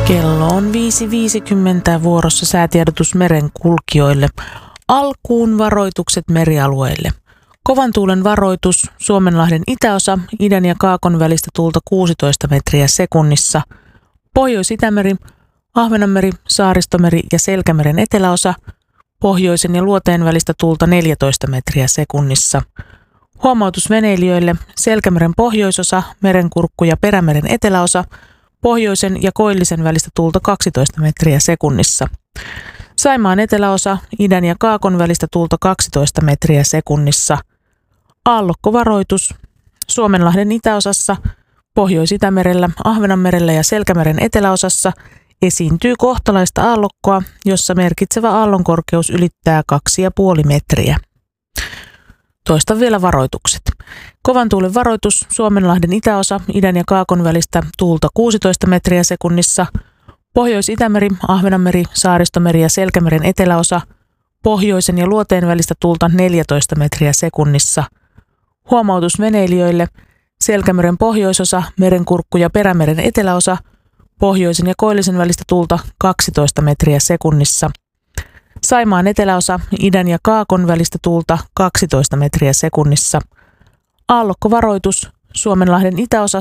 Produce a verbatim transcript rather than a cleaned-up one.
Kello on viisi viisikymmentä vuorossa säätiedotus merenkulkijoille. Alkuun varoitukset merialueille. Kovan tuulen varoitus Suomenlahden itäosa, idän ja kaakon välistä tuulta kuusitoista metriä sekunnissa. Pohjois-Itämeri, Ahvenanmeri, Saaristomeri ja Selkämeren eteläosa, pohjoisen ja luoteen välistä tuulta neljätoista metriä sekunnissa. Huomautus veneilijöille: Selkämeren pohjoisosa, Merenkurkku ja Perämeren eteläosa, pohjoisen ja koillisen välistä tuulta kaksitoista metriä sekunnissa. Saimaan eteläosa, idän ja kaakon välistä tuulta kaksitoista metriä sekunnissa. Aallokkovaroitus Suomenlahden itäosassa, Pohjois-Itämerellä, Ahvenanmerellä ja Selkämeren eteläosassa esiintyy kohtalaista aallokkoa, jossa merkitsevä aallonkorkeus ylittää kaksi pilkku viisi metriä. Toistan vielä varoitukset. Kovan tuulen varoitus Suomenlahden itäosa, idän ja kaakon välistä tuulta kuusitoista metriä sekunnissa. Pohjois-Itämeri, Ahvenanmeri, Saaristomeri ja Selkämeren eteläosa, pohjoisen ja luoteen välistä tuulta neljätoista metriä sekunnissa. Huomautus veneilijöille: Selkämeren pohjoisosa, Merenkurkku ja Perämeren eteläosa, pohjoisen ja koillisen välistä tuulta kaksitoista metriä sekunnissa. Saimaan eteläosa, idän ja kaakon välistä tuulta kaksitoista metriä sekunnissa. Aallokkovaroitus Suomenlahden itäosassa,